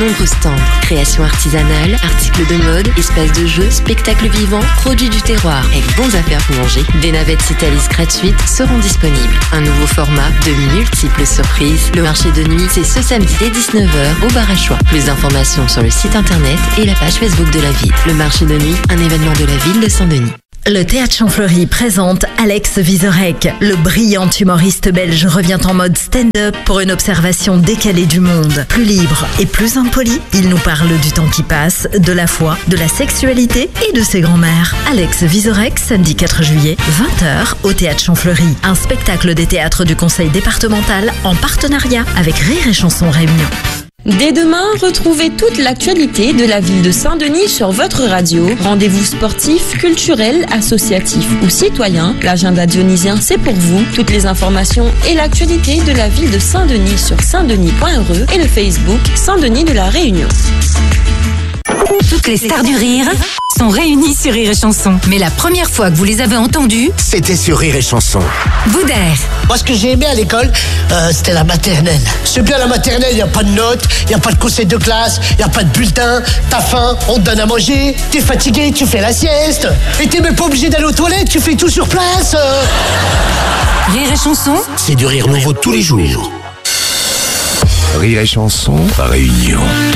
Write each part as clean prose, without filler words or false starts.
nombreux stands. Création artisanale, articles de mode, espaces de jeu, spectacles vivants, produits du terroir et bons à faire manger. Des navettes Citalis gratuites seront disponibles. Un nouveau format, de multiples surprises. Le marché de nuit, c'est ce samedi dès 19h au Bar à Choix. Plus d'informations sur le site internet et la page Facebook de la ville. Le marché de nuit, un événement de la ville de Saint-Denis. Le Théâtre Champfleury présente Alex Vizorek. Le brillant humoriste belge revient en mode stand-up pour une observation décalée du monde. Plus libre et plus impoli, il nous parle du temps qui passe, de la foi, de la sexualité et de ses grands-mères. Alex Vizorek, samedi 4 juillet, 20h au Théâtre Champfleury. Un spectacle des théâtres du Conseil départemental en partenariat avec Rire et Chanson Réunion. Dès demain, retrouvez toute l'actualité de la ville de Saint-Denis sur votre radio. Rendez-vous sportifs, culturels, associatifs ou citoyens. L'agenda dionysien, c'est pour vous. Toutes les informations et l'actualité de la ville de Saint-Denis sur saintdenis.re et le Facebook Saint-Denis de la Réunion. Toutes les stars du rire sont réunies sur Rire et Chanson. Mais la première fois que vous les avez entendues, c'était sur Rire et Chanson. Boudère. Moi, ce que j'ai aimé à l'école, c'était la maternelle. C'est bien la maternelle, il n'y a pas de notes, il n'y a pas de conseil de classe, il n'y a pas de bulletin, t'as faim, on te donne à manger, t'es fatigué, tu fais la sieste. Et t'es même pas obligé d'aller aux toilettes, tu fais tout sur place. Rire et Chanson, c'est du rire nouveau tous les jours. Rire et Chanson, Réunion.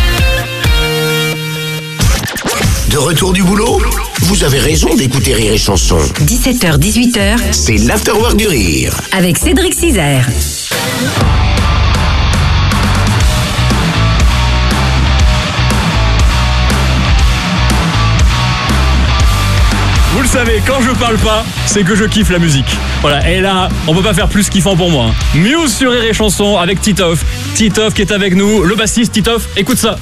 De retour du boulot, vous avez raison d'écouter Rire et Chanson. 17h, 18h, c'est l'afterwork du rire. avec Cédric Cizère. Vous le savez, quand je parle pas, c'est que je kiffe la musique. Voilà, et là, on peut pas faire plus kiffant pour moi. Muse sur Rire et Chanson avec Titoff. Titoff qui est avec nous, le bassiste Titoff, écoute ça.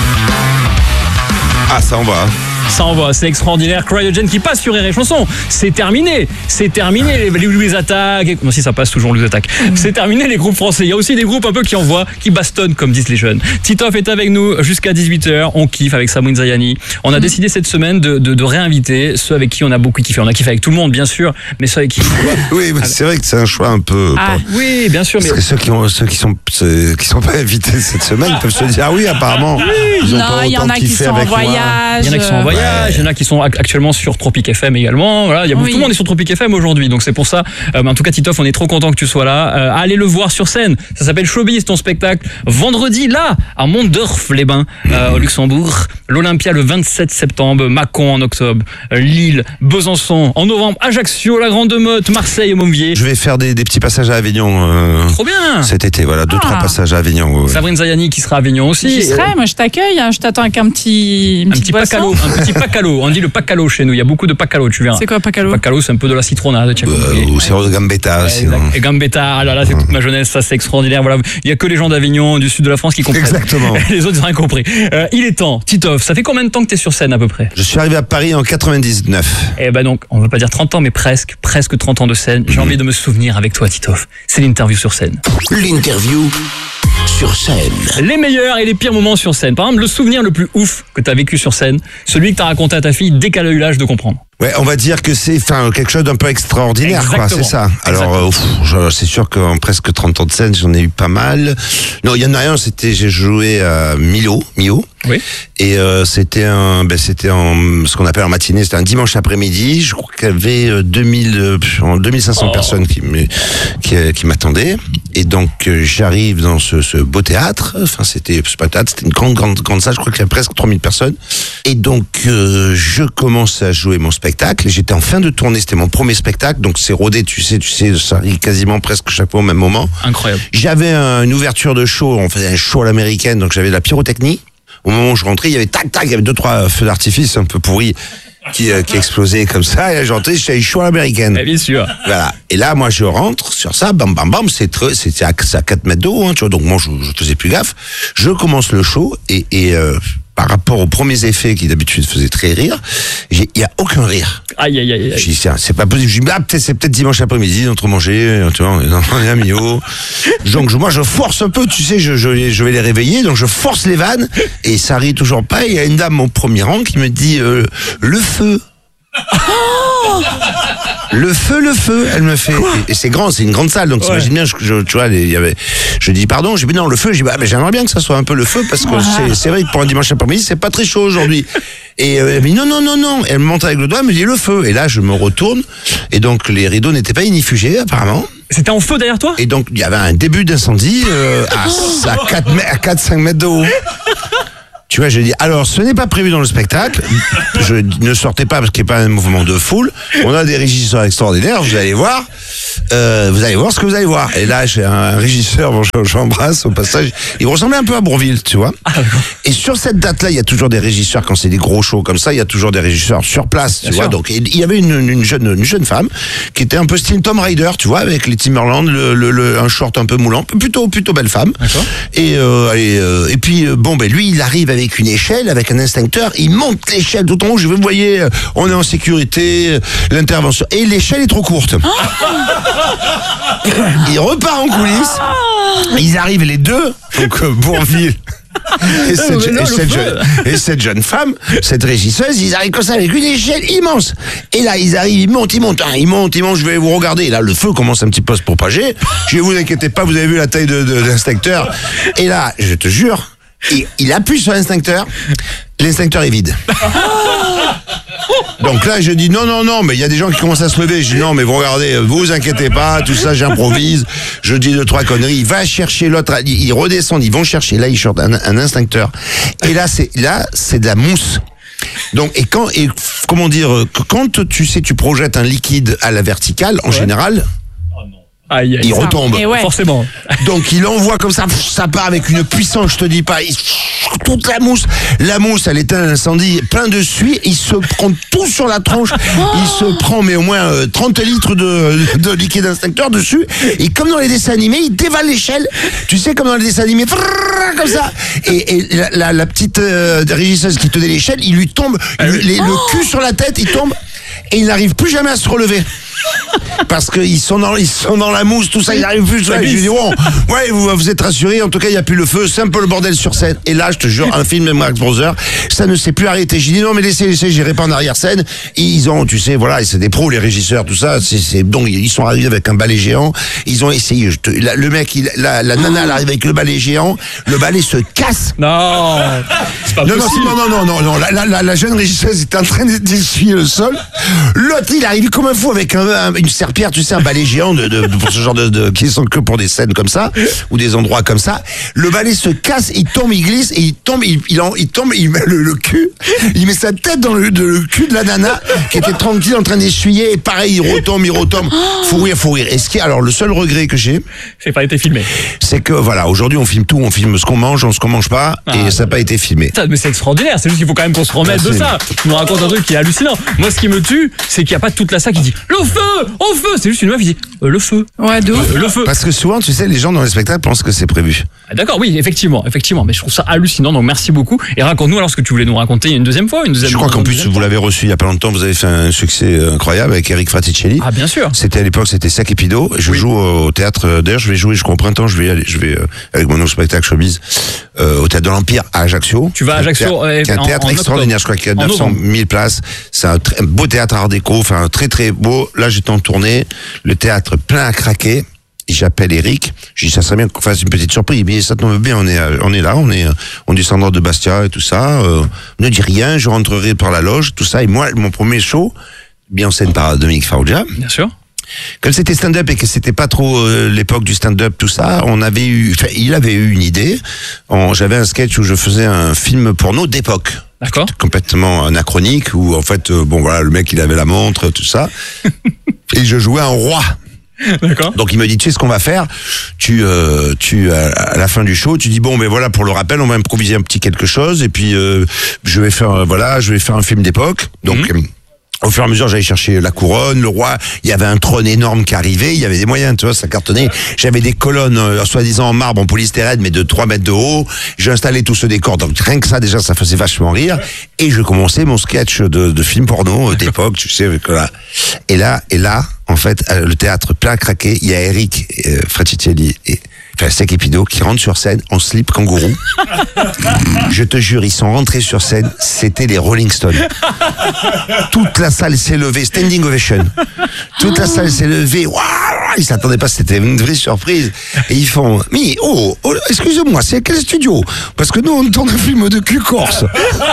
Ah, ça en va. Ça envoie, c'est extraordinaire. Cryogen qui passe sur Rire et Chanson. C'est terminé. Les attaques. Non, si ça passe toujours les attaques. C'est terminé les groupes français. Il y a aussi des groupes un peu qui envoient, qui bastonnent, comme disent les jeunes. Titoff est avec nous jusqu'à 18h. On kiffe avec Sabrine Zayani. On a décidé cette semaine de réinviter ceux avec qui on a beaucoup kiffé. On a kiffé avec tout le monde, bien sûr, mais ceux avec qui. Oui, mais c'est vrai que c'est un choix un peu. Oui, bien sûr. Parce que ceux qui sont pas invités cette semaine peuvent se dire oui, apparemment. Ils ont pas autant kiffé avec moi. Il y en a qui sont en voyage. Il y en a qui sont actuellement sur Tropic FM également. Voilà, tout le monde est sur Tropic FM aujourd'hui, donc c'est pour ça. En tout cas, Titoff, on est trop content que tu sois là. Allez le voir sur scène. Ça s'appelle Showbiz, ton spectacle. Vendredi, là, à Mondorf-les-Bains, au Luxembourg. L'Olympia le 27 septembre. Mâcon en octobre. Lille, Besançon en novembre. Ajaccio, la Grande Motte, Marseille et Montvier. Je vais faire des petits passages à Avignon. Trop bien. Cet été, voilà, 2-3 passages à Avignon. Sabrine Zayani qui sera à Avignon aussi. J'y serai, moi je t'accueille, je t'attends avec un petit pacalo. Un petit pacalo. On dit le pacalo chez nous. Il y a beaucoup de pacalo, tu verras. C'est quoi pacalo? Le pacalo, c'est un peu de la citronnade. Ou sirop de gambetta. Et gambetta, ah là là, c'est toute ma jeunesse, ça c'est extraordinaire. Voilà, il y a que les gens d'Avignon, du sud de la France qui comprennent. Exactement. Les autres n'ont rien compris. Il est temps, Titoff. Ça fait combien de temps que tu es sur scène à peu près? Je suis arrivé à Paris en 99. Eh ben donc, on va pas dire 30 ans, mais presque 30 ans de scène. J'ai envie de me souvenir avec toi, Titoff. C'est l'interview sur scène. L'interview sur scène. Les meilleurs et les pires moments sur scène. Par exemple, le souvenir le plus ouf que tu as vécu sur scène, celui que tu as raconté à ta fille dès qu'elle a eu l'âge de comprendre. Ouais, on va dire que c'est quelque chose d'un peu extraordinaire, quoi, c'est ça. Alors, c'est sûr qu'en presque 30 ans de scène, j'en ai eu pas mal. Non, il y en a un, j'ai joué à Mio. Oui. Et c'était ce qu'on appelle en matinée, c'était un dimanche après-midi. Je crois qu'il y avait 2500 personnes qui m'attendaient. Et donc j'arrive dans ce beau théâtre. Enfin, c'était pas un théâtre, c'était une grande salle. Je crois qu'il y avait presque 3000 personnes. Et donc je commence à jouer mon spectacle. Et j'étais en fin de tournée, c'était mon premier spectacle. Donc c'est rodé, tu sais, ça arrive quasiment presque chaque fois au même moment. Incroyable. J'avais une ouverture de show. On faisait un show à l'américaine, donc j'avais de la pyrotechnie. Au moment où je rentrais, il y avait il y avait 2-3 feux d'artifice un peu pourris qui explosaient comme ça. Et là, j'entrais, j'étais chaud à l'américaine. Bien sûr. Voilà. Et là, moi, je rentre sur ça, bam, bam, bam. C'était à 4 mètres d'eau, hein, tu vois. Donc moi, je faisais plus gaffe. Je commence le show et par rapport aux premiers effets qui d'habitude faisaient très rire, il y a aucun rire. Aïe. Je dis tiens, c'est pas possible. Je dis c'est peut-être dimanche après-midi, entre manger, tu vois, on est à Mio. Donc moi je force un peu, tu sais, je vais les réveiller, donc je force les vannes et ça rit toujours pas. Il y a une dame au premier rang qui me dit le feu. Le feu, elle me fait. Et c'est grand, c'est une grande salle, donc t'imagines bien, tu vois, je dis pardon, j'ai dit non, le feu, j'ai dit mais j'aimerais bien que ça soit un peu le feu, parce que c'est vrai que pour un dimanche après-midi, c'est pas très chaud aujourd'hui. Et elle me dit non, elle me montre avec le doigt, elle me dit le feu. Et là, je me retourne, et donc les rideaux n'étaient pas ignifugés, apparemment. C'était en feu derrière toi? Et donc, il y avait un début d'incendie à 4-5 mètres de haut. Tu vois, je dis, alors, ce n'est pas prévu dans le spectacle. Je ne sortez pas parce qu'il n'y a pas un mouvement de foule. On a des régisseurs extraordinaires, vous allez voir. Vous allez voir ce que vous allez voir. Et là, j'ai un régisseur, bon, j'embrasse au passage. Il ressemblait un peu à Bourvil, tu vois. Et sur cette date-là, il y a toujours des régisseurs, quand c'est des gros shows comme ça, il y a toujours des régisseurs sur place, tu vois. Donc, il y avait une jeune femme qui était un peu style Tom Raider, tu vois, avec les Timberland, un short un peu moulant, plutôt belle femme. Et puis, bon, ben, lui, il arrive avec une échelle, avec un extincteur, il monte l'échelle tout en haut, vous voyez, on est en sécurité, l'intervention. Et l'échelle est trop courte. Il repart en coulisses, ils arrivent les deux, donc Bourvil et cette jeune femme, cette régisseuse, ils arrivent comme ça avec une échelle immense. Et là, ils arrivent, ils montent, je vais vous regarder. Et là, le feu commence un petit peu à se propager. Je dis, vous inquiétez pas, vous avez vu la taille de l'instincteur. Et là, je te jure, il appuie sur l'instincteur, l'instincteur est vide. Donc là, je dis non, mais il y a des gens qui commencent à se lever. Je dis non, mais vous regardez, vous inquiétez pas, tout ça, j'improvise. Je dis 2-3 conneries. Il va chercher l'autre, ils redescendent, ils vont chercher. Là, ils sortent un instincteur. Et là, c'est de la mousse. Donc, comment dire, quand tu projettes un liquide à la verticale, en général, il retombe. Forcément. Donc il envoie comme ça part avec une puissance, je te dis pas, toute la mousse, elle éteint l'incendie, plein de suie, il se prend tout sur la tronche, il se prend mais au moins 30 litres de liquide instincteur dessus, et comme dans les dessins animés, il dévale l'échelle, tu sais, comme dans les dessins animés, comme ça, et la petite régisseuse qui tenait l'échelle, il lui tombe le cul sur la tête, il tombe, et il n'arrive plus jamais à se relever. Parce qu'ils sont dans la mousse, tout ça, ils n'arrivent plus. Je lui dis, bon, ouais, vous êtes rassurés, en tout cas, il n'y a plus le feu, c'est un peu le bordel sur scène. Et là, je te jure, un film de Max Brother, ça ne s'est plus arrêté. J'ai dit, non, mais laissez, j'irai pas en arrière-scène. Et ils ont, tu sais, voilà, c'est des pros, les régisseurs, tout ça, donc, ils sont arrivés avec un balai géant, ils ont essayé, le mec, la nana, elle arrive avec le balai géant, le balai se casse. Non, c'est pas possible. Non, la jeune régisseuse est en train d'essuyer le sol. L'autre, il arrive comme un fou avec une serpillère, tu sais, un balai géant pour ce genre qui sont que pour des scènes comme ça, ou des endroits comme ça. Le balai se casse, il tombe, il glisse, et il tombe, il met le cul, il met sa tête dans le cul de la nana, qui était tranquille en train d'essuyer, et pareil, il retombe. Faut rire. Et alors, le seul regret que j'ai, c'est pas été filmé. C'est que, voilà, aujourd'hui, on filme tout, on filme ce qu'on mange, ce qu'on mange pas, et ça n'a pas été filmé. Mais c'est extraordinaire, c'est juste qu'il faut quand même qu'on se remette de ça. Tu nous racontes un truc qui est hallucinant. Moi, ce qui me tue, c'est qu'il n'y a pas toute la salle qui dit le feu, au feu. C'est juste une meuf qui dit le feu. Ouais, le feu. Parce que souvent, tu sais, les gens dans les spectacles pensent que c'est prévu. D'accord, oui, effectivement. Mais je trouve ça hallucinant, donc merci beaucoup. Et raconte-nous alors ce que tu voulais nous raconter une deuxième fois. Je crois qu'en plus, vous l'avez reçu il y a pas longtemps, vous avez fait un succès incroyable avec Eric Fraticelli. Ah, bien sûr. C'était à l'époque, c'était Sac et Pido. Je joue au théâtre. D'ailleurs, je vais jouer jusqu'au printemps. Je vais avec mon nouveau spectacle Showbiz au théâtre de l'Empire à Ajaccio. Tu vas à Ajaccio. C'est un théâtre extraordinaire. Je crois qu'il y a 900 000 places. C'est un beau théâtre art déco, enfin très très beau. Là, j'étais en tournée, le théâtre plein à craquer. Et j'appelle Eric, je dis ça serait bien qu'on fasse une petite surprise. Mais ça tombe bien, on est là, on descendra de Bastia et tout ça. Ne dis rien, je rentrerai par la loge, tout ça. Et moi, mon premier show, bien en scène par Dominique Farrugia. Bien sûr. Comme c'était stand-up et que c'était pas trop l'époque du stand-up, tout ça, il avait eu une idée. J'avais un sketch où je faisais un film porno d'époque. D'accord. Complètement anachronique, où en fait, le mec il avait la montre, tout ça. Et je jouais un roi. D'accord. Donc il me dit, tu sais ce qu'on va faire, à la fin du show, tu dis bon, mais voilà, pour le rappel, on va improviser un petit quelque chose, et puis je vais faire un film d'époque. Donc au fur et à mesure, j'allais chercher la couronne, le roi. Il y avait un trône énorme qui arrivait. Il y avait des moyens, tu vois, ça cartonnait. J'avais des colonnes, soi-disant en marbre, en polystyrène, mais de 3 mètres de haut. J'ai installé tout ce décor. Donc rien que ça, déjà, ça faisait vachement rire. Et je commençais mon sketch de film porno d'époque, tu sais, avec là. Et là, en fait, le théâtre plein à craquer. Il y a Eric Fraticelli Sec et Pido, qui rentrent sur scène en slip kangourou. Je te jure, ils sont rentrés sur scène, c'était les Rolling Stones. Toute la salle s'est levée, standing ovation. Toute la salle s'est levée, waouh, ils s'attendaient pas, c'était une vraie surprise. Et ils font, mais excusez-moi, c'est quel studio? Parce que nous, on tourne un film de cul corse.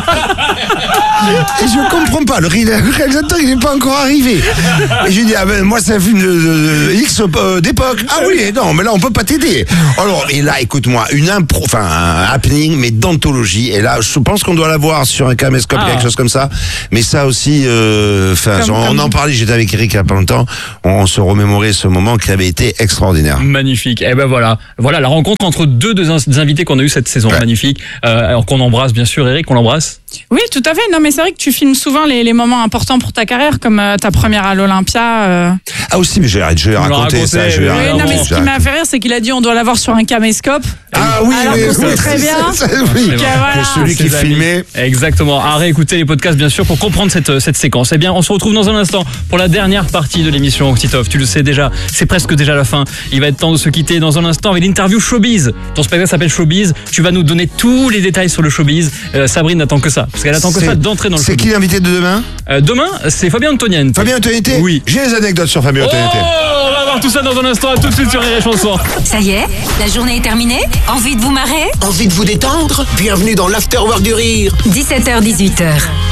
Et je comprends pas, le réalisateur, il n'est pas encore arrivé. Et je lui dis, moi, c'est un film de X d'époque. Ah oui, non, mais là, on peut pas t'aider. Alors, et là, écoute-moi, un happening, mais d'anthologie. Et là, je pense qu'on doit l'avoir sur un caméscope, quelque chose comme ça. Mais ça aussi, on en parlait, j'étais avec Eric il y a pas longtemps. On se remémorait ce moment qui avait été extraordinaire. Magnifique. Et ben voilà la rencontre entre des invités qu'on a eu cette saison. Magnifique. Alors qu'on embrasse, bien sûr, Eric, on l'embrasse. Oui, tout à fait. Non, mais c'est vrai que tu filmes souvent les moments importants pour ta carrière, comme ta première à l'Olympia. Ah aussi, mais je vais raconter ça. Non, mais ce qui m'a fait rire, c'est qu'il a dit on doit l'avoir sur un caméscope. Ah oui, alors mais qu'on sait très bien. Oui, que celui qui filmait. Exactement. À réécouter les podcasts, bien sûr, pour comprendre cette séquence. Eh bien, on se retrouve dans un instant pour la dernière partie de l'émission, Titoff. Tu le sais déjà, c'est presque déjà la fin. Il va être temps de se quitter dans un instant avec l'interview Showbiz. Ton spectacle s'appelle Showbiz. Tu vas nous donner tous les détails sur le Showbiz. Sabrine n'attend que ça, parce qu'elle attend que ça d'entrer dans le showbiz. C'est qui l'invité de demain? Demain, c'est Fabien Antoniente. Fabien Antoniente? Oui. J'ai des anecdotes sur Fabien Antoniente. On va voir tout ça dans un instant. À tout de suite sur Rire et Chanson. Ça y est, la journée est terminée? Envie de vous marrer? Envie de vous détendre? Bienvenue dans l'Afterwork du Rire. 17h-18h.